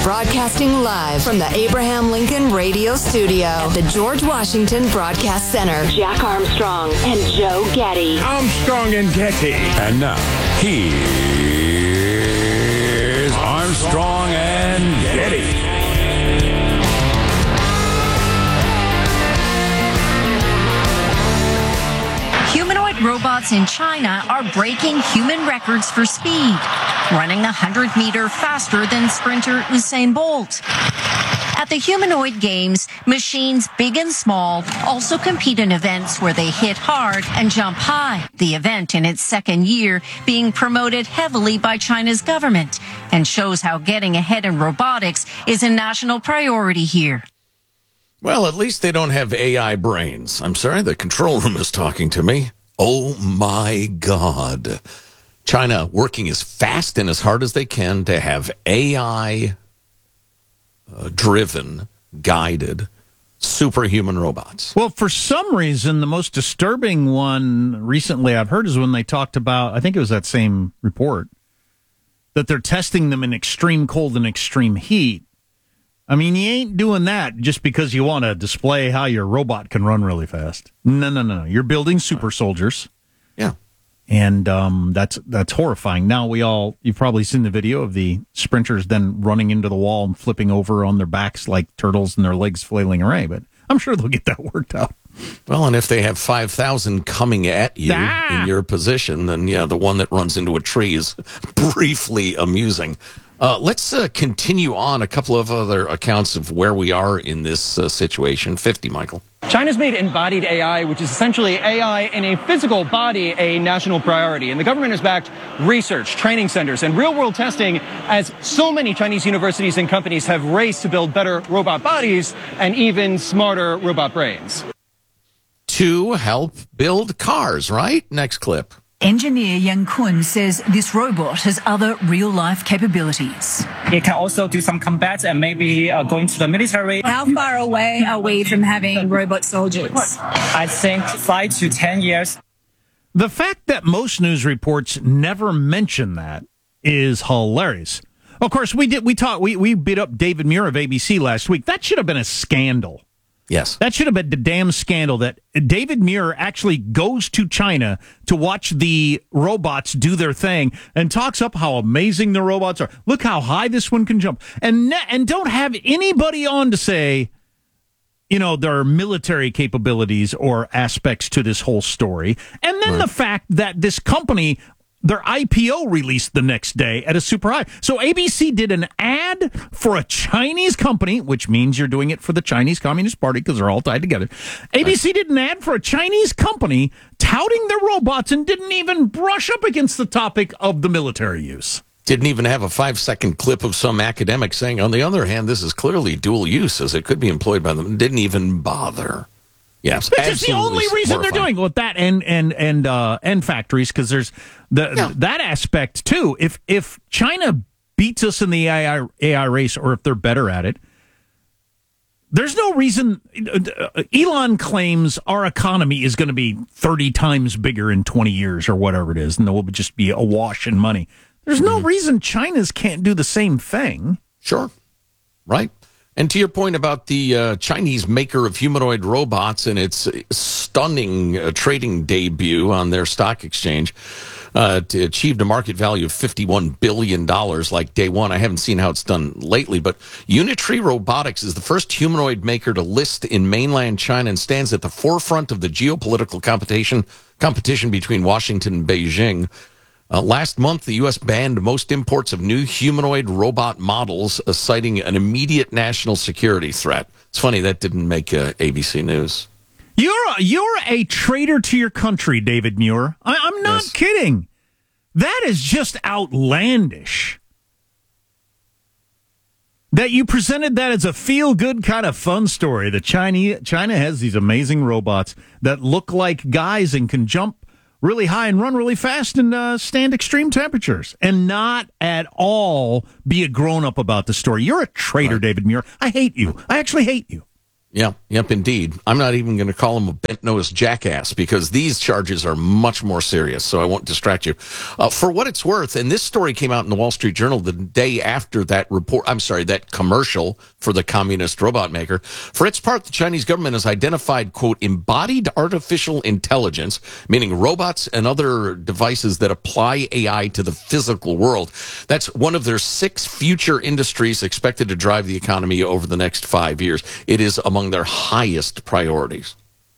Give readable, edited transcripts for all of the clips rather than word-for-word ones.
Broadcasting live from the Abraham Lincoln Radio Studio at the George Washington Broadcast Center. Jack Armstrong and Joe Getty. Armstrong and Getty. And now, here's Armstrong and Getty. Humanoid robots in China are breaking human records for speed, running 100 meters faster than sprinter Usain Bolt. At the Humanoid Games, machines big and small also compete in events where they hit hard and jump high. The event, in its second year, being promoted heavily by China's government, and shows how getting ahead in robotics is a national priority here. Well, at least they don't have AI brains. I'm sorry, the control room is talking to me. Oh, my God. China working as fast and as hard as they can to have AI-driven, guided, superhuman robots. Well, for some reason, the most disturbing one recently I've heard is when they talked about, I think it was that same report, that they're testing them in extreme cold and extreme heat. I mean, you ain't doing that just because you want to display how your robot can run really fast. No. You're building super soldiers. Yeah. And that's horrifying. Now you've probably seen the video of the sprinters then running into the wall and flipping over on their backs like turtles and their legs flailing away. But I'm sure they'll get that worked out. Well, and if they have 5,000 coming at you in your position, then, yeah, the one that runs into a tree is briefly amusing. Let's continue on a couple of other accounts of where we are in this situation. 50, Michael. China's made embodied AI, which is essentially AI in a physical body, a national priority. And the government has backed research, training centers, and real-world testing as so many Chinese universities and companies have raced to build better robot bodies and even smarter robot brains. To help build cars, right? Next clip. Engineer Yang Kun says this robot has other real-life capabilities. It can also do some combat and maybe go into the military. How far away are we from having robot soldiers? I think 5 to 10 years. The fact that most news reports never mention that is hilarious. Of course, we beat up David Muir of ABC last week. That should have been a scandal. Yes. That should have been the damn scandal that David Muir actually goes to China to watch the robots do their thing and talks up how amazing the robots are. Look how high this one can jump. And don't have anybody on to say, you know, there are military capabilities or aspects to this whole story. And then the fact that this company, their IPO released the next day at a super high. So ABC did an ad for a Chinese company, which means you're doing it for the Chinese Communist Party because they're all tied together. ABC did an ad for a Chinese company touting their robots and didn't even brush up against the topic of the military use. Didn't even have a 5-second clip of some academic saying, on the other hand, this is clearly dual use as it could be employed by them. Didn't even bother. Yes, which is the only reason they're doing with that and factories, because there's that aspect too. If China beats us in the AI race, or if they're better at it, there's no reason. Elon claims our economy is going to be 30 times bigger in 20 years or whatever it is, and there will just be awash in money. There's no reason China's can't do the same thing. Sure, right. And to your point about the Chinese maker of humanoid robots and its stunning trading debut on their stock exchange, achieved a market value of $51 billion like day one. I haven't seen how it's done lately, but Unitree Robotics is the first humanoid maker to list in mainland China and stands at the forefront of the geopolitical competition between Washington and Beijing. Last month, the U.S. banned most imports of new humanoid robot models, citing an immediate national security threat. It's funny, that didn't make ABC News. You're a traitor to your country, David Muir. I'm not kidding. That is just outlandish. That you presented that as a feel-good kind of fun story. That China has these amazing robots that look like guys and can jump really high and run really fast and stand extreme temperatures, and not at all be a grown-up about the story. You're a traitor, David Muir. I hate you. I actually hate you. Yep, indeed. I'm not even going to call him a bent-nosed jackass because these charges are much more serious, so I won't distract you. For what it's worth, and this story came out in the Wall Street Journal the day after that that commercial for the communist robot maker. For its part, the Chinese government has identified, quote, embodied artificial intelligence, meaning robots and other devices that apply AI to the physical world. That's one of their 6 future industries expected to drive the economy over the next 5 years. It is among their highest priorities.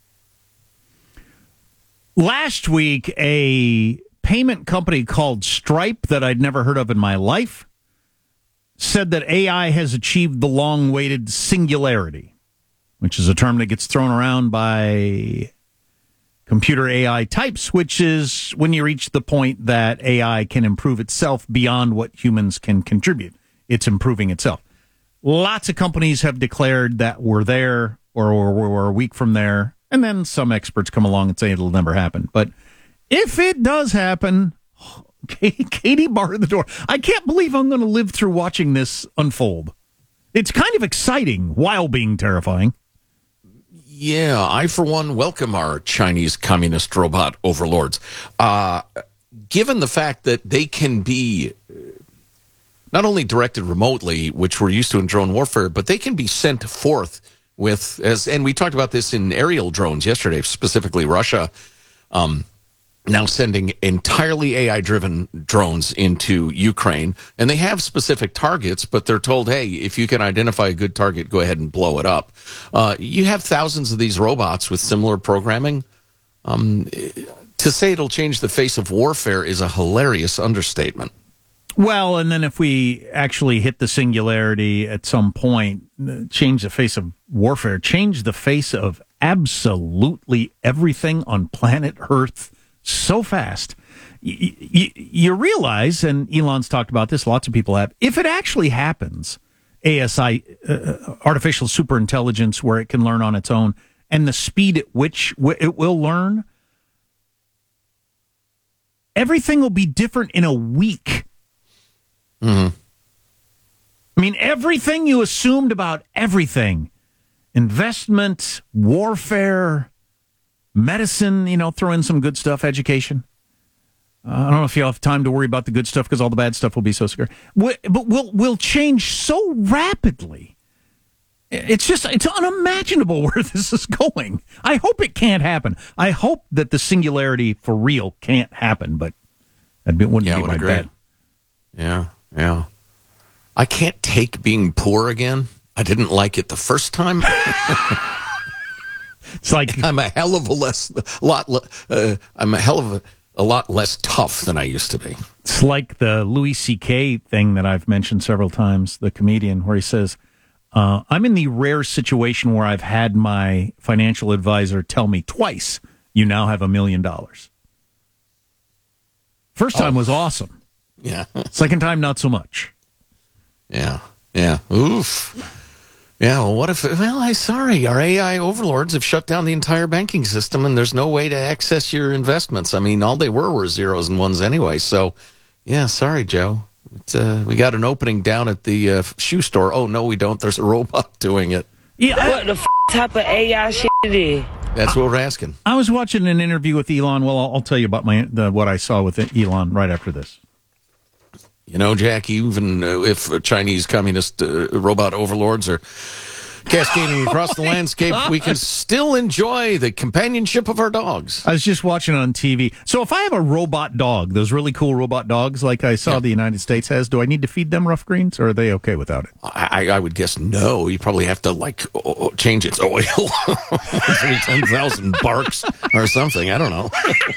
Last week, a payment company called Stripe that I'd never heard of in my life said that AI has achieved the long-awaited singularity, which is a term that gets thrown around by computer AI types, which is when you reach the point that AI can improve itself beyond what humans can contribute. It's improving itself. Lots of companies have declared that we're there or we're a week from there, and then some experts come along and say it'll never happen. But if it does happen, Katie barred the door. I can't believe I'm going to live through watching this unfold. It's kind of exciting while being terrifying. Yeah, I, for one, welcome our Chinese communist robot overlords. Given the fact that they can be not only directed remotely, which we're used to in drone warfare, but they can be sent forth with, and we talked about this in aerial drones yesterday, specifically Russia, now sending entirely AI-driven drones into Ukraine, and they have specific targets, but they're told, hey, if you can identify a good target, go ahead and blow it up. You have thousands of these robots with similar programming. To say it'll change the face of warfare is a hilarious understatement. Well, and then if we actually hit the singularity at some point, change the face of warfare, change the face of absolutely everything on planet Earth so fast. You realize, and Elon's talked about this, lots of people have, if it actually happens, ASI, artificial superintelligence, where it can learn on its own, and the speed at which it will learn, everything will be different in a week. Mm-hmm. I mean, everything you assumed about everything, investment, warfare, medicine, throw in some good stuff, education. I don't know if you'll have time to worry about the good stuff because all the bad stuff will be so scary. But we'll change so rapidly. It's unimaginable where this is going. I hope it can't happen. I hope that the singularity for real can't happen, but that wouldn't be my bet. Yeah. I can't take being poor again. I didn't like it the first time. It's like I'm a hell of a lot less tough than I used to be. It's like the Louis C.K. thing that I've mentioned several times, the comedian, where he says, I'm in the rare situation where I've had my financial advisor tell me twice, you now have $1 million. First time was awesome. Yeah. Second time, not so much. Yeah. Oof. Yeah, well, what if... Well, sorry, our AI overlords have shut down the entire banking system, and there's no way to access your investments. I mean, all they were zeros and ones anyway. So, yeah, sorry, Joe. We got an opening down at the shoe store. Oh, no, we don't. There's a robot doing it. Yeah, what the type of AI shit it is? That's what we're asking. I was watching an interview with Elon. Well, I'll tell you about what I saw with Elon right after this. Jack, even if Chinese communist robot overlords are cascading across the landscape, we can still enjoy the companionship of our dogs. I was just watching it on TV. So if I have a robot dog, those really cool robot dogs like I saw the United States has, do I need to feed them rough greens, or are they okay without it? I would guess no. You probably have to, change its oil every 10,000 barks or something. I don't know.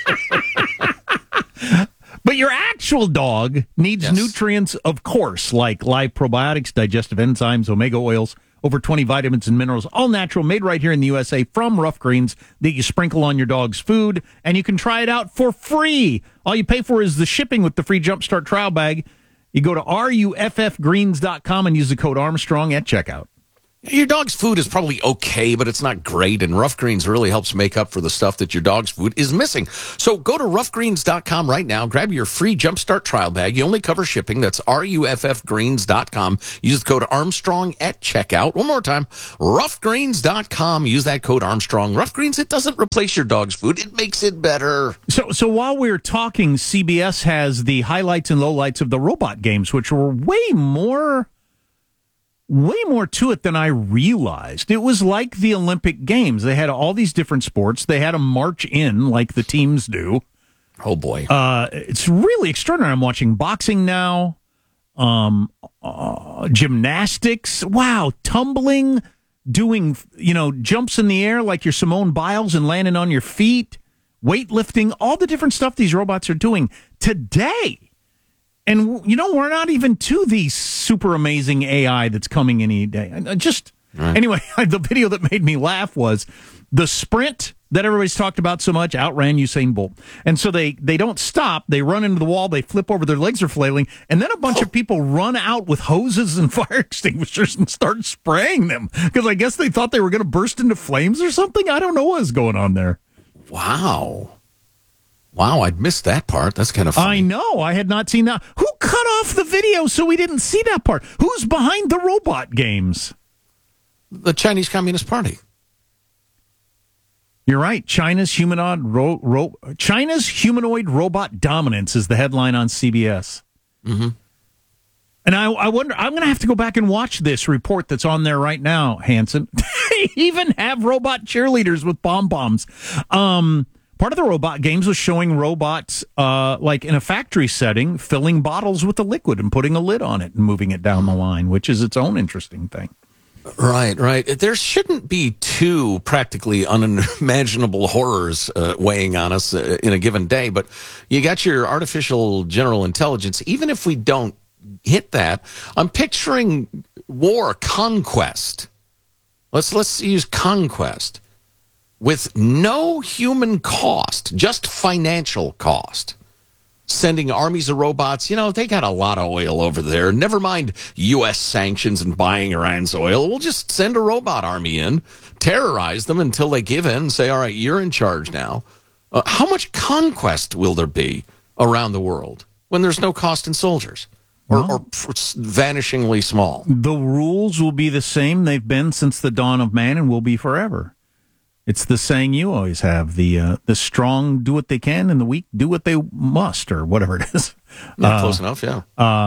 But your actual dog needs nutrients, of course, like live probiotics, digestive enzymes, omega oils, over 20 vitamins and minerals, all natural, made right here in the USA from Rough Greens that you sprinkle on your dog's food, and you can try it out for free. All you pay for is the shipping with the free Jumpstart trial bag. You go to ruffgreens.com and use the code Armstrong at checkout. Your dog's food is probably okay, but it's not great, and Rough Greens really helps make up for the stuff that your dog's food is missing. So go to roughgreens.com right now, grab your free Jumpstart trial bag. You only cover shipping. That's RUFFgreens.com. Use the code Armstrong at checkout. One more time, roughgreens.com. Use that code Armstrong. Rough Greens, it doesn't replace your dog's food. It makes it better. So while we're talking, CBS has the highlights and lowlights of the robot games, which were way more to it than I realized. It was like the Olympic Games. They had all these different sports. They had them march in like the teams do. Oh, boy. It's really extraordinary. I'm watching boxing now, gymnastics. Wow, tumbling, doing, jumps in the air like you're Simone Biles and landing on your feet, weightlifting, all the different stuff these robots are doing today. And, we're not even to the super amazing AI that's coming any day. Anyway, the video that made me laugh was the sprint that everybody's talked about so much outran Usain Bolt. And so they don't stop. They run into the wall. They flip over. Their legs are flailing. And then a bunch of people run out with hoses and fire extinguishers and start spraying them. Because I guess they thought they were going to burst into flames or something. I don't know what was going on there. Wow, I'd missed that part. That's kind of funny. I know. I had not seen that. Who cut off the video so we didn't see that part? Who's behind the robot games? The Chinese Communist Party. You're right. China's humanoid robot dominance is the headline on CBS. Mm-hmm. And I wonder, I'm going to have to go back and watch this report that's on there right now, Hanson. They even have robot cheerleaders with pom-poms. Part of the robot games was showing robots, like in a factory setting, filling bottles with the liquid and putting a lid on it and moving it down the line, which is its own interesting thing. Right. There shouldn't be two practically unimaginable horrors weighing on us in a given day, but you got your artificial general intelligence. Even if we don't hit that, I'm picturing war, conquest. Let's use conquest. With no human cost, just financial cost. Sending armies of robots, they got a lot of oil over there. Never mind U.S. sanctions and buying Iran's oil. We'll just send a robot army in, terrorize them until they give in and say, all right, you're in charge now. How much conquest will there be around the world when there's no cost in soldiers? Or vanishingly small? The rules will be the same they've been since the dawn of man and will be forever. It's the saying you always have, the strong do what they can and the weak do what they must, or whatever it is. Close enough, yeah.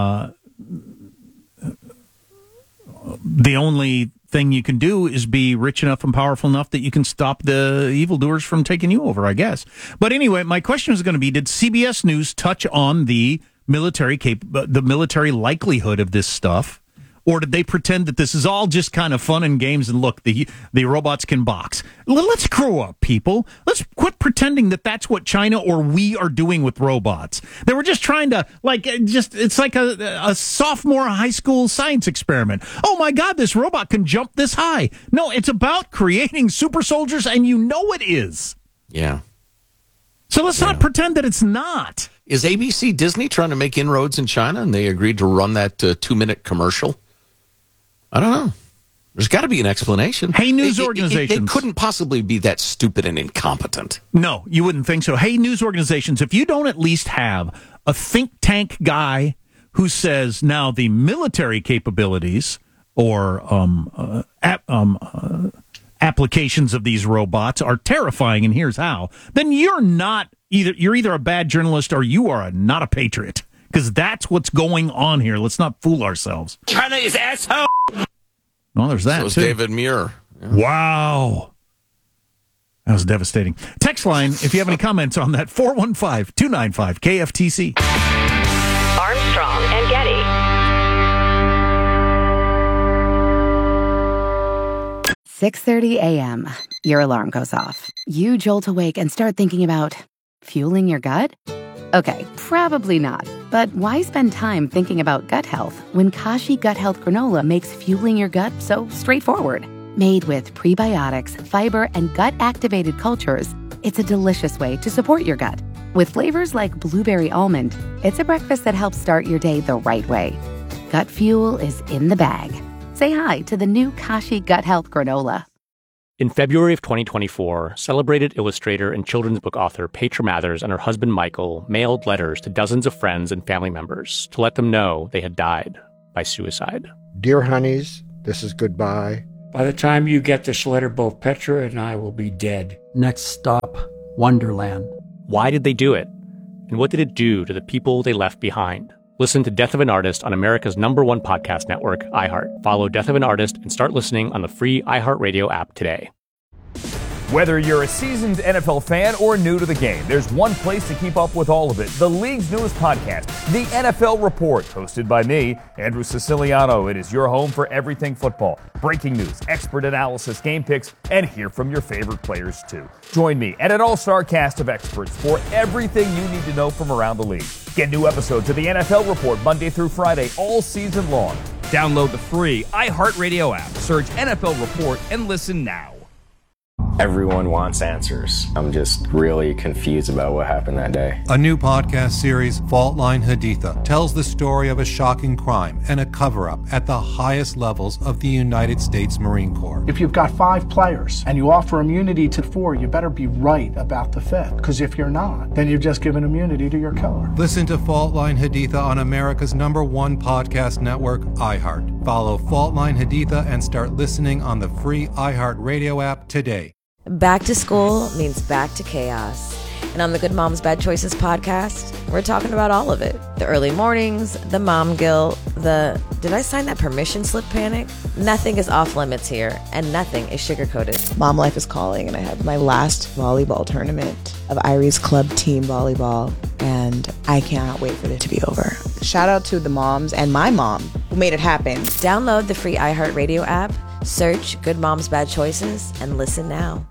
The only thing you can do is be rich enough and powerful enough that you can stop the evildoers from taking you over, I guess. But anyway, my question is going to be, did CBS News touch on the military likelihood of this stuff? Or did they pretend that this is all just kind of fun and games and look, the robots can box? Let's grow up, people. Let's quit pretending that that's what China or we are doing with robots. They were just trying to, it's like a sophomore high school science experiment. Oh my God, this robot can jump this high. No, it's about creating super soldiers, and it is. Yeah. So let's not pretend that it's not. Is ABC Disney trying to make inroads in China, and they agreed to run that 2-minute commercial? I don't know. There's got to be an explanation. Hey, news organizations. They couldn't possibly be that stupid and incompetent. No, you wouldn't think so. Hey, news organizations, if you don't at least have a think tank guy who says now the military capabilities or applications of these robots are terrifying, and here's how, then you're either a bad journalist or you are not a patriot. Because that's what's going on here. Let's not fool ourselves. China is asshole. No, there's that. So is David Muir. Yeah. Wow. That was devastating. Text line, if you have any comments on that, 415-295-KFTC. Armstrong and Getty. "6:30 a.m. Your alarm goes off. You jolt awake and start thinking about fueling your gut? Okay, probably not. But why spend time thinking about gut health when Kashi Gut Health Granola makes fueling your gut so straightforward? Made with prebiotics, fiber, and gut-activated cultures, it's a delicious way to support your gut. With flavors like blueberry almond, it's a breakfast that helps start your day the right way. Gut fuel is in the bag. say hi to the new Kashi Gut Health Granola. In February of 2024, celebrated illustrator and children's book author Petra Mathers and her husband Michael mailed letters to dozens of friends and family members to let them know they had died by suicide. Dear honeys, this is goodbye. By the time you get this letter, both Petra and I will be dead. Next stop, Wonderland. Why did they do it? And what did it do to the people they left behind? Listen to Death of an Artist on America's #1 podcast network, iHeart. Follow Death of an Artist and start listening on the free iHeartRadio app today. Whether you're a seasoned NFL fan or new to the game, there's one place to keep up with all of it. The league's newest podcast, The NFL Report, hosted by me, Andrew Siciliano. It is your home for everything football. Breaking news, expert analysis, game picks, and hear from your favorite players, too. Join me and an all-star cast of experts for everything you need to know from around the league. Get new episodes of The NFL Report Monday through Friday all season long. Download the free iHeartRadio app. Search NFL Report and listen now. Everyone wants answers. I'm just really confused about what happened that day. A new podcast series, Fault Line Haditha, tells the story of a shocking crime and a cover-up at the highest levels of the United States Marine Corps. If you've got 5 players and you offer immunity to 4, you better be right about the 5th. Because if you're not, then you've just given immunity to your killer. Listen to Fault Line Haditha on America's #1 podcast network, iHeart. Follow Fault Line Haditha and start listening on the free iHeartRadio app today. Back to school means back to chaos. And on the Good Moms Bad Choices podcast, we're talking about all of it. The early mornings, the mom guilt, the did I sign that permission slip panic? Nothing is off limits here, and nothing is sugar-coated. Mom life is calling, and I have my last volleyball tournament of Irie's club team volleyball, and I cannot wait for it to be over. Shout out to the moms and my mom who made it happen. Download the free iHeartRadio app, search Good Moms Bad Choices, and listen now.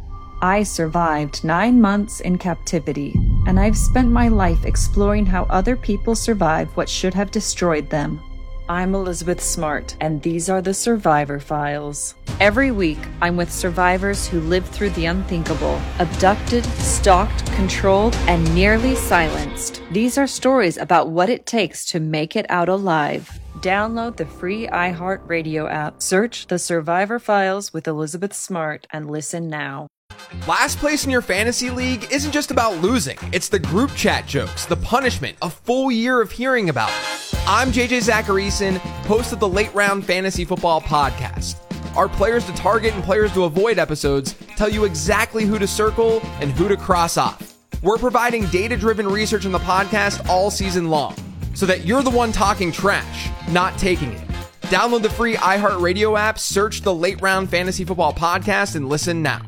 I survived 9 months in captivity, and I've spent my life exploring how other people survive what should have destroyed them. I'm Elizabeth Smart, and these are the Survivor Files. Every week, I'm with survivors who lived through the unthinkable, abducted, stalked, controlled, and nearly silenced. These are stories about what it takes to make it out alive. Download the free iHeartRadio app, search The Survivor Files with Elizabeth Smart, and listen now. Last place in your fantasy league isn't just about losing. It's the group chat jokes, the punishment, a full year of hearing about it. I'm JJ Zacharyson, host of the Late Round Fantasy Football Podcast. Our players to target and players to avoid episodes tell you exactly who to circle and who to cross off. We're providing data-driven research in the podcast all season long, so that you're the one talking trash, not taking it. Download the free iHeartRadio app, search the Late Round Fantasy Football Podcast, and listen now.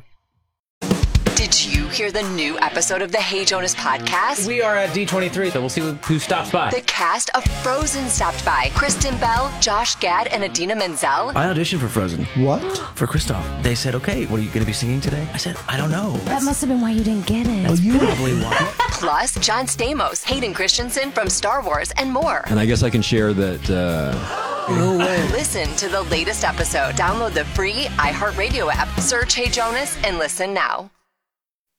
Did you hear the new episode of the Hey Jonas podcast? We are at D23, so we'll see who stops by. The cast of Frozen stopped by. Kristen Bell, Josh Gad, and Adina Menzel. I auditioned for Frozen. What? For Kristoff. They said, okay, what are you going to be singing today? I said, I don't know. That must have been why you didn't get it. That's probably why. Plus, John Stamos, Hayden Christensen from Star Wars, and more. And I guess I can share that... No way. Listen to the latest episode. Download the free iHeartRadio app, search Hey Jonas, and listen now.